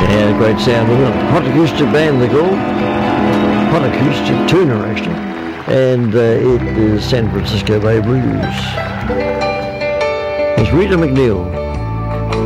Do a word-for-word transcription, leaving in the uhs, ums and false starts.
Yeah, great sound, isn't it? Hot acoustic band, they call. Hot acoustic tuner, actually. And uh, it is San Francisco Bay Blues. It's Rita McNeil.